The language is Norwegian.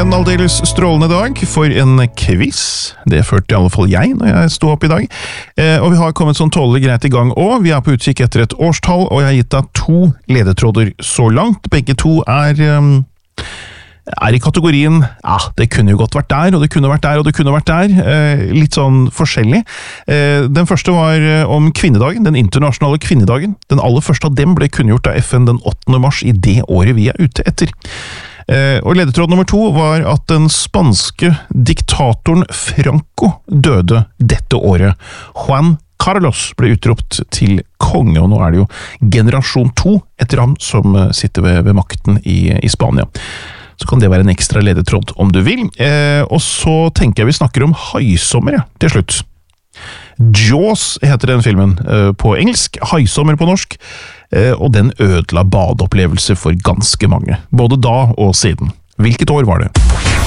En aldeles strålende dag for en quiz. Det følte i alle fall jeg når jeg stod opp i dag. Og vi har kommet sånn tålelig greit i gang også. Vi er på utkikk etter et årstall, og jeg har gitt deg 2 ledetråder så langt. Begge 2 er i kategorien, ja, det kunne jo godt vært der, og det kunne vært der, og det kunne vært der. Litt sånn forskjellig. Den første var om kvinnedagen, den internasjonale kvinnedagen. Den aller første av dem ble kunngjort av FN den 8. mars i det året vi er ute etter. Og ledetråd nummer 2 var at den spanske diktatoren Franco døde dette året. Juan Carlos ble utropt til konge, og nå er det jo generasjon 2 etter ham som sitter ved makten i Spania. Så kan det være en ekstra ledetråd om du vil. Og så tenker jeg vi snakker om haisommer til slutt. Jaws heter den filmen på engelsk, haisommer på norsk, og den ødela badeopplevelser for ganske mange, både da og siden. Hvilket år var det?